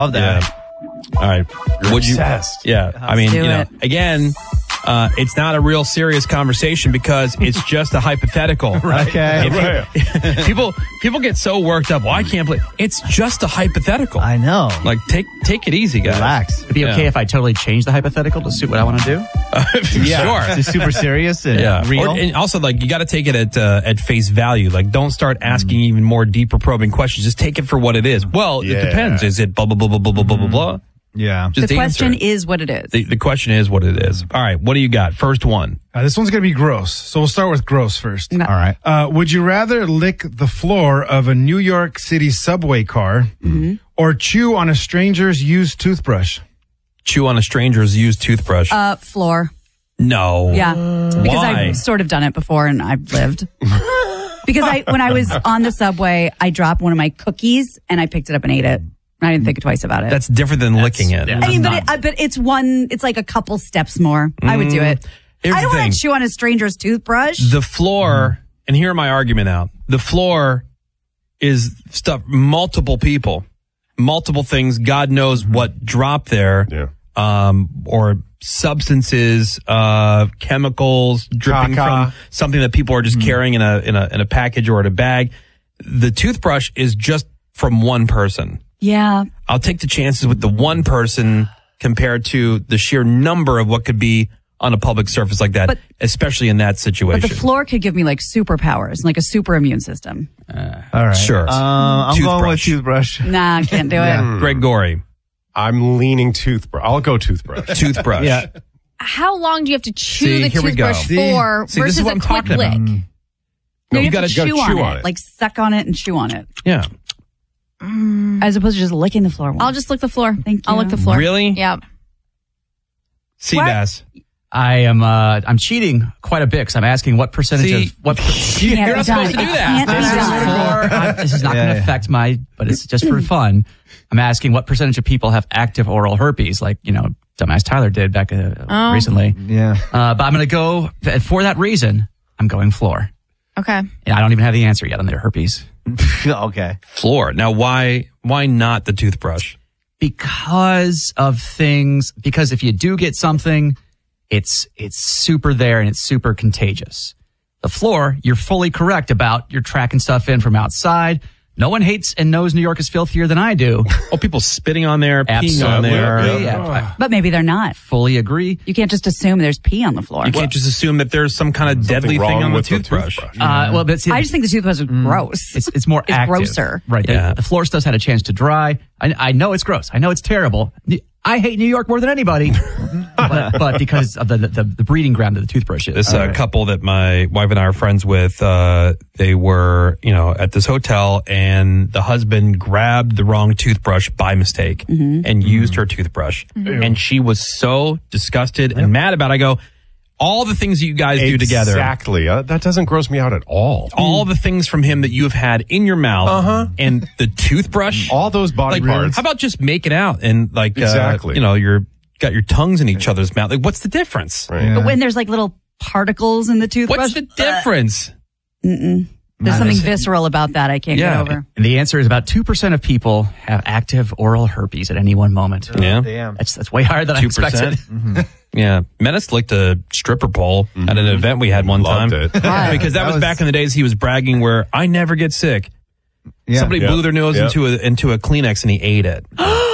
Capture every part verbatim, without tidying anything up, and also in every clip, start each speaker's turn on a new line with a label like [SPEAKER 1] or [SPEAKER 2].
[SPEAKER 1] Love that.
[SPEAKER 2] Yeah. All right.
[SPEAKER 3] You're
[SPEAKER 2] Would you?
[SPEAKER 3] obsessed.
[SPEAKER 2] Yeah.
[SPEAKER 4] Let's
[SPEAKER 2] I mean,
[SPEAKER 4] do
[SPEAKER 2] you know,
[SPEAKER 4] it.
[SPEAKER 2] again, uh, it's not a real serious conversation because it's just a hypothetical. Right?
[SPEAKER 1] Okay.
[SPEAKER 2] If you- people people get so worked up. Well, I can't believe it's just a hypothetical.
[SPEAKER 1] I know.
[SPEAKER 2] Like take take it easy, guys.
[SPEAKER 1] Relax.
[SPEAKER 5] It'd be okay
[SPEAKER 2] Yeah.
[SPEAKER 5] if I totally changed the hypothetical to suit what I want to do.
[SPEAKER 2] Sure.
[SPEAKER 1] It's just super serious and
[SPEAKER 2] Yeah.
[SPEAKER 1] real.
[SPEAKER 2] Or, and also, like, you got to take it at uh, at face value. Like, don't start asking even more deeper probing questions. Just take it for what it is. Well,
[SPEAKER 3] Yeah.
[SPEAKER 2] it depends. Is it blah, blah, blah, blah, blah, blah, blah, blah, blah?
[SPEAKER 1] yeah.
[SPEAKER 2] Just
[SPEAKER 4] The
[SPEAKER 2] answer
[SPEAKER 4] question
[SPEAKER 2] it.
[SPEAKER 4] is what it is.
[SPEAKER 2] The, the question is what it is. All right. What do you got? First one.
[SPEAKER 6] Uh, this one's going to be gross. So we'll start with gross first.
[SPEAKER 4] No.
[SPEAKER 1] All right.
[SPEAKER 6] Uh, would you rather lick the floor of a New York City subway car or chew on a stranger's used toothbrush?
[SPEAKER 2] Chew on a stranger's used toothbrush.
[SPEAKER 4] Uh, floor.
[SPEAKER 2] no.
[SPEAKER 4] Yeah. Because
[SPEAKER 2] Why?
[SPEAKER 4] I've sort of done it before and I've lived. Because I, when I was on the subway, I dropped one of my cookies and I picked it up and ate it. I didn't think twice about it.
[SPEAKER 2] That's different than licking it.
[SPEAKER 5] yeah.
[SPEAKER 4] I mean, but,
[SPEAKER 5] not-
[SPEAKER 4] it, uh, but it's one, it's like a couple steps more. I would do it.
[SPEAKER 2] Here's
[SPEAKER 4] I
[SPEAKER 2] the
[SPEAKER 4] don't want
[SPEAKER 2] thing.
[SPEAKER 4] to chew on a stranger's toothbrush.
[SPEAKER 2] The floor, and hear my argument out. The floor is stuff, multiple people, multiple things. God knows what dropped there.
[SPEAKER 3] Yeah.
[SPEAKER 2] Um, or substances, uh, chemicals dripping
[SPEAKER 3] Caca.
[SPEAKER 2] from something that people are just carrying in a, in a, in a package or in a bag. The toothbrush is just from one person.
[SPEAKER 4] Yeah.
[SPEAKER 2] I'll take the chances with the one person compared to the sheer number of what could be on a public surface like that,
[SPEAKER 4] But-
[SPEAKER 2] especially in that situation.
[SPEAKER 4] But the floor could give me like superpowers, like a super immune system.
[SPEAKER 1] All right.
[SPEAKER 2] Sure.
[SPEAKER 1] Uh, I'm going with
[SPEAKER 2] Toothbrush.
[SPEAKER 1] toothbrush.
[SPEAKER 4] Nah, I can't do it.
[SPEAKER 2] Greg Gorey,
[SPEAKER 3] I'm leaning toothbrush. I'll go toothbrush.
[SPEAKER 2] toothbrush.
[SPEAKER 1] Yeah.
[SPEAKER 7] How long do you have to chew
[SPEAKER 2] See,
[SPEAKER 7] the
[SPEAKER 2] here we go.
[SPEAKER 7] toothbrush
[SPEAKER 2] See?
[SPEAKER 7] for
[SPEAKER 2] See, this is
[SPEAKER 7] versus
[SPEAKER 2] what
[SPEAKER 7] a
[SPEAKER 2] I'm
[SPEAKER 7] quick
[SPEAKER 2] talking about.
[SPEAKER 7] lick?
[SPEAKER 4] No, you,
[SPEAKER 2] You
[SPEAKER 4] have
[SPEAKER 2] gotta-
[SPEAKER 4] to
[SPEAKER 3] you gotta
[SPEAKER 4] chew,
[SPEAKER 3] chew
[SPEAKER 4] on,
[SPEAKER 3] on
[SPEAKER 4] it.
[SPEAKER 3] it.
[SPEAKER 4] Like suck on it and chew on it.
[SPEAKER 2] Yeah.
[SPEAKER 4] As opposed to just licking the floor.
[SPEAKER 7] I'll just lick the floor.
[SPEAKER 4] Thank
[SPEAKER 7] I'll
[SPEAKER 4] you.
[SPEAKER 7] lick the floor.
[SPEAKER 2] Really?
[SPEAKER 7] Yeah.
[SPEAKER 2] Seabass.
[SPEAKER 5] I am. Uh, I'm cheating quite a bit because I'm asking what percentage
[SPEAKER 2] See,
[SPEAKER 5] of what.
[SPEAKER 4] Can't
[SPEAKER 2] You're
[SPEAKER 4] be
[SPEAKER 2] not
[SPEAKER 4] done.
[SPEAKER 2] supposed to do
[SPEAKER 4] It
[SPEAKER 2] that.
[SPEAKER 4] can't be
[SPEAKER 5] This is
[SPEAKER 4] done.
[SPEAKER 5] for, I- this is not
[SPEAKER 1] Yeah,
[SPEAKER 5] going to
[SPEAKER 1] yeah.
[SPEAKER 5] affect my, but it's just for fun. I'm asking what percentage of people have active oral herpes, like, you know, dumbass Tyler did back uh,
[SPEAKER 7] Oh.
[SPEAKER 5] recently.
[SPEAKER 1] Yeah.
[SPEAKER 5] Uh, but I'm going to go, for that reason, I'm going floor.
[SPEAKER 7] Okay.
[SPEAKER 5] And I don't even have the answer yet on their herpes.
[SPEAKER 1] Okay.
[SPEAKER 2] Floor. Now, why why not the toothbrush?
[SPEAKER 5] Because of things, because if you do get something, it's it's super there and it's super contagious. The floor, you're fully correct about you're tracking stuff in from outside. No one hates and knows New York is filthier than I do.
[SPEAKER 2] Oh, people spitting on there, peeing on
[SPEAKER 5] Absolutely.
[SPEAKER 2] there.
[SPEAKER 5] Yeah, I
[SPEAKER 4] But maybe they're not.
[SPEAKER 5] fully agree.
[SPEAKER 4] You can't just assume there's pee on the floor.
[SPEAKER 2] You can't just assume that there's some kind of deadly
[SPEAKER 3] wrong
[SPEAKER 2] thing on the
[SPEAKER 3] with the
[SPEAKER 2] toothbrush.
[SPEAKER 3] toothbrush.
[SPEAKER 5] Uh, well, but see,
[SPEAKER 4] I just think the toothbrush is gross.
[SPEAKER 5] it's it's more
[SPEAKER 4] It's
[SPEAKER 5] active.
[SPEAKER 4] grosser.
[SPEAKER 5] Right. the-
[SPEAKER 2] Yeah.
[SPEAKER 5] The, floor stuff's had a chance to dry. I, I know it's gross. I know it's terrible. I hate New York more than anybody. but, but because of the, the the breeding ground of the toothbrush is.
[SPEAKER 2] This uh, couple that my wife and I are friends with, uh, they were, you know, at this hotel, and the husband grabbed the wrong toothbrush by mistake and used her toothbrush, and she was so disgusted and mad about it. I go, all the things that you guys do together,
[SPEAKER 3] Exactly. Uh, that doesn't gross me out at all.
[SPEAKER 2] all the things from him that you have had in your mouth, uh-huh. and the toothbrush,
[SPEAKER 3] All those body
[SPEAKER 2] like,
[SPEAKER 3] parts.
[SPEAKER 2] how about just make it out and like,
[SPEAKER 3] Exactly.
[SPEAKER 2] uh, you know, you're got your tongues in each other's mouth. Like, what's the difference?
[SPEAKER 3] Right.
[SPEAKER 4] But when there's like little particles in the toothbrush,
[SPEAKER 2] What's the difference?
[SPEAKER 4] there's something visceral about that I can't
[SPEAKER 2] Yeah.
[SPEAKER 4] get over.
[SPEAKER 5] And the answer is about two percent of people have active oral herpes at any one moment.
[SPEAKER 2] Yeah.
[SPEAKER 1] Damn.
[SPEAKER 5] That's that's way higher than I
[SPEAKER 2] two percent.
[SPEAKER 5] expected.
[SPEAKER 2] Yeah. Menace licked a stripper pole at an event we had one
[SPEAKER 3] Loved
[SPEAKER 2] time.
[SPEAKER 3] it.
[SPEAKER 2] Yeah, because that,
[SPEAKER 1] That
[SPEAKER 2] was,
[SPEAKER 1] was-
[SPEAKER 2] back in the days he was bragging where I never get sick.
[SPEAKER 1] Yeah.
[SPEAKER 2] Somebody
[SPEAKER 3] Yeah.
[SPEAKER 2] blew their nose
[SPEAKER 3] Yeah.
[SPEAKER 2] into a into a Kleenex and he ate it.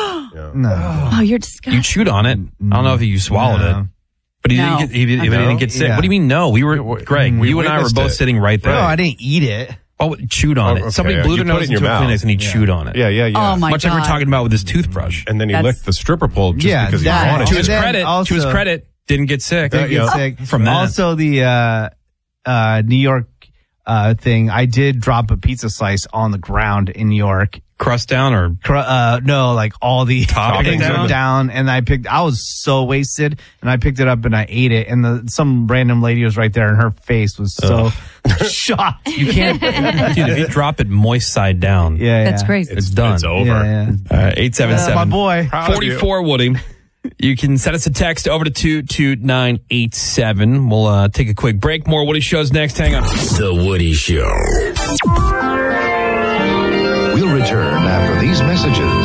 [SPEAKER 1] No.
[SPEAKER 4] Oh, you're
[SPEAKER 2] You
[SPEAKER 4] disgusting.
[SPEAKER 2] chewed on it. I don't know if you swallowed
[SPEAKER 1] No.
[SPEAKER 2] it. But he,
[SPEAKER 4] No.
[SPEAKER 2] didn't, get, he, did-
[SPEAKER 4] I
[SPEAKER 2] he
[SPEAKER 4] know.
[SPEAKER 2] didn't get sick.
[SPEAKER 1] Yeah.
[SPEAKER 2] What do you mean no? We were,
[SPEAKER 3] We-
[SPEAKER 2] Greg,
[SPEAKER 3] we
[SPEAKER 2] you and I were
[SPEAKER 3] witnessed
[SPEAKER 2] both
[SPEAKER 3] it.
[SPEAKER 2] sitting right there.
[SPEAKER 1] No, I didn't eat it.
[SPEAKER 2] Oh, chewed on
[SPEAKER 3] Oh,
[SPEAKER 2] it.
[SPEAKER 3] okay,
[SPEAKER 2] Somebody
[SPEAKER 3] yeah.
[SPEAKER 2] blew
[SPEAKER 3] You
[SPEAKER 2] their
[SPEAKER 3] put it
[SPEAKER 2] nose
[SPEAKER 3] in
[SPEAKER 2] into
[SPEAKER 3] your
[SPEAKER 2] a
[SPEAKER 3] mouth.
[SPEAKER 2] Kleenex and he chewed on it.
[SPEAKER 3] Yeah, yeah, yeah.
[SPEAKER 4] Oh my
[SPEAKER 2] Much like we're
[SPEAKER 4] God.
[SPEAKER 2] talking about with his toothbrush.
[SPEAKER 3] And then he
[SPEAKER 4] That's-
[SPEAKER 3] licked the stripper pole just
[SPEAKER 1] Yeah,
[SPEAKER 3] because he
[SPEAKER 1] that-
[SPEAKER 3] wanted
[SPEAKER 2] To
[SPEAKER 3] to.
[SPEAKER 2] his
[SPEAKER 1] And then
[SPEAKER 2] credit, to his
[SPEAKER 1] also-
[SPEAKER 2] credit, didn't get sick.
[SPEAKER 1] Didn't get sick.
[SPEAKER 2] From that.
[SPEAKER 1] Also, the uh, uh, New York uh, thing, I did drop a pizza slice on the ground in New York.
[SPEAKER 2] Crust down or
[SPEAKER 1] Cr- Uh, no, like all the
[SPEAKER 2] Topping
[SPEAKER 1] toppings
[SPEAKER 2] down?
[SPEAKER 1] went down, and I picked. I was so wasted, and I picked it up and I ate it, and the, some random lady was right there, and her face was so shocked.
[SPEAKER 2] you can't, dude, if you drop it moist side down,
[SPEAKER 1] Yeah,
[SPEAKER 4] That's
[SPEAKER 1] yeah.
[SPEAKER 4] crazy.
[SPEAKER 2] it's done.
[SPEAKER 3] It's over.
[SPEAKER 1] Yeah, yeah.
[SPEAKER 2] Uh, eight seven
[SPEAKER 1] Uh,
[SPEAKER 2] seven.
[SPEAKER 1] my boy.
[SPEAKER 3] Proud of you.
[SPEAKER 2] forty-four Woody. You can send us a text over to two two nine eight seven. We'll uh, take a quick break. More Woody shows next. Hang on.
[SPEAKER 8] The Woody Show.
[SPEAKER 9] We'll return after these messages.